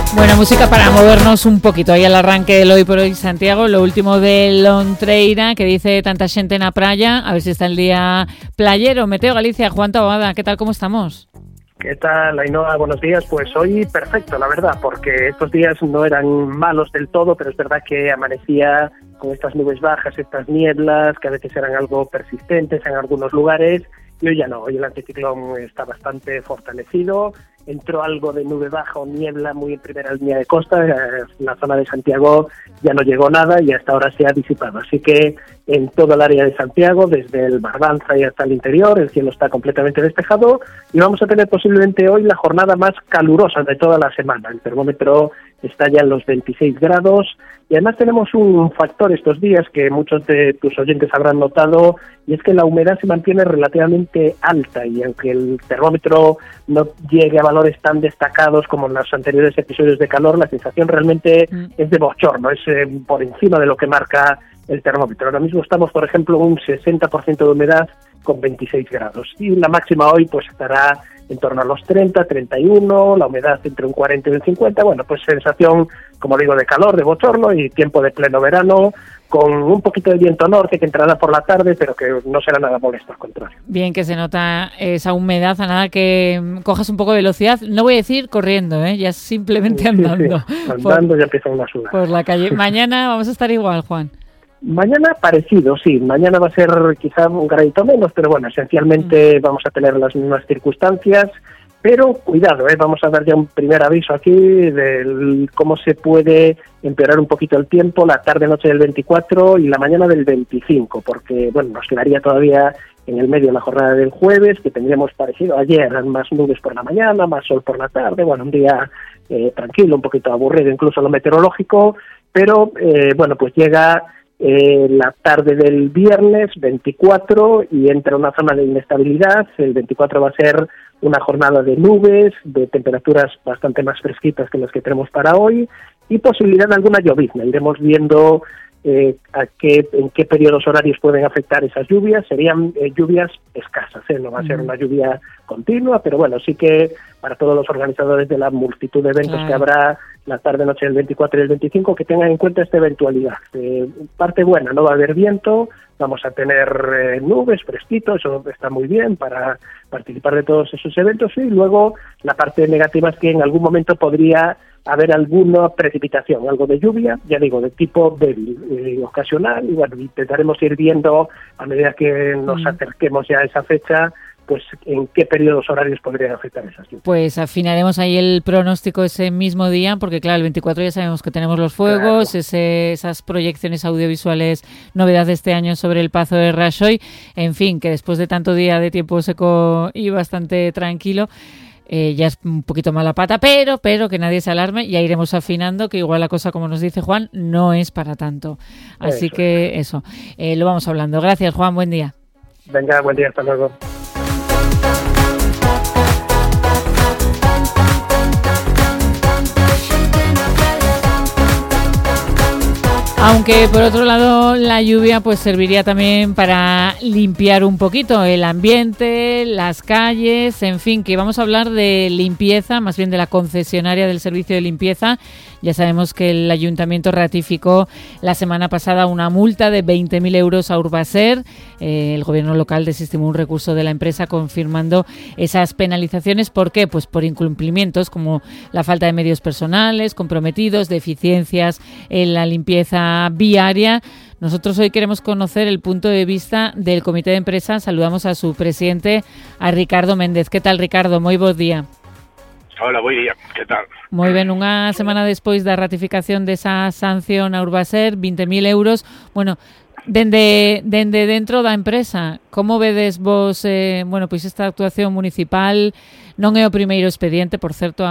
Buena música para movernos un poquito aí al arranque del Hoy por Hoy Santiago. Lo último de Lontreira, que dice tanta xente na praia. A ver si está el día playero. Meteo Galicia, Juan Taboada, ¿qué tal, cómo estamos? ¿Qué tal, Ainhoa? Buenos días. Pues hoy perfecto, la verdad, porque estos días no eran malos del todo, pero es verdad que amanecía con estas nubes bajas, estas nieblas, que a veces eran algo persistentes en algunos lugares, y hoy ya no. Hoy el anticiclón está bastante fortalecido. Entró algo de nube baja o niebla muy en primera línea de costa. En la zona de Santiago ya no llegó nada y hasta ahora se ha disipado. Así que en todo el área de Santiago, desde el Barbanza y hasta el interior, el cielo está completamente despejado y vamos a tener posiblemente hoy la jornada más calurosa de toda la semana. El termómetro está ya en los 26 grados y además tenemos un factor estos días que muchos de tus oyentes habrán notado, y es que la humedad se mantiene relativamente alta, y aunque el termómetro no llegue a valores tan destacados como en los anteriores episodios de calor, la sensación realmente es de bochorno, es por encima de lo que marca el termómetro. Ahora mismo estamos, por ejemplo, un 60% de humedad con 26 grados, y la máxima hoy pues estará en torno a los 30, 31, la humedad entre un 40 y un 50, bueno, pues sensación, como digo, de calor, de bochorno y tiempo de pleno verano, con un poquito de viento norte que entrará por la tarde, pero que no será nada molesto, al contrario. Bien, que se nota esa humedad, a nada que cojas un poco de velocidad, no voy a decir corriendo, ya simplemente andando. Sí, andando ya empieza una sudar. Por la calle. Mañana vamos a estar igual, Juan. Mañana parecido, sí. Mañana va a ser quizá un gradito menos, pero bueno, esencialmente vamos a tener las mismas circunstancias. Pero cuidado, vamos a dar ya un primer aviso aquí de cómo se puede empeorar un poquito el tiempo la tarde-noche del 24 y la mañana del 25, porque bueno, nos quedaría todavía en el medio la jornada del jueves, que tendríamos parecido ayer, más nubes por la mañana, más sol por la tarde, bueno, un día tranquilo, un poquito aburrido incluso lo meteorológico, pero bueno, pues llega la tarde del viernes 24 y entra una zona de inestabilidad. El 24 va a ser una jornada de nubes, de temperaturas bastante más fresquitas que las que tenemos para hoy y posibilidad de alguna llovizna. Iremos viendo en qué periodos horarios pueden afectar esas lluvias. Serían lluvias escasas, no va a ser una lluvia continua, pero bueno, sí que para todos los organizadores de la multitud de eventos que habrá la tarde-noche del 24 y el 25, que tengan en cuenta esta eventualidad. Parte buena, no va a haber viento, vamos a tener nubes, fresquito, eso está muy bien para participar de todos esos eventos, y luego la parte negativa es que en algún momento podría haber alguna precipitación, algo de lluvia, ya digo, de tipo débil, ocasional, y bueno, intentaremos ir viendo a medida que nos acerquemos ya a esa fecha, pues en qué periodos horarios podrían afectar esas lluvias. Pues afinaremos ahí el pronóstico ese mismo día, porque claro, el 24 ya sabemos que tenemos los fuegos, claro. Esas proyecciones audiovisuales, novedad de este año sobre el Pazo de Raxoi, en fin, que después de tanto día de tiempo seco y bastante tranquilo, ya es un poquito mala pata, pero que nadie se alarme, ya iremos afinando, que igual la cosa, como nos dice Juan, no es para tanto. Así que eso, lo vamos hablando. Gracias, Juan, buen día. Venga, buen día, hasta luego. Aunque por otro lado la lluvia pues serviría también para limpiar un poquito el ambiente, las calles, en fin, que vamos a hablar de limpieza, más bien de la concesionaria del servicio de limpieza. Ya sabemos que el Ayuntamiento ratificó la semana pasada una multa de 20.000 euros a Urbaser. El gobierno local desestimó un recurso de la empresa confirmando esas penalizaciones. ¿Por qué? Pues por incumplimientos como la falta de medios personales comprometidos, deficiencias en la limpieza viaria. Nosotros hoy queremos conocer el punto de vista del comité de empresa. Saludamos a su presidente, a Ricardo Méndez. ¿Qué tal, Ricardo? Moi bo día. Hola, buen día. ¿Qué tal? Moi ben, unha semana despois da ratificación desa sanción a Urbaser, 20.000 euros. Bueno, dende dentro da empresa, como vedes vos, pois esta actuación municipal? Non é o primeiro expediente, por certo,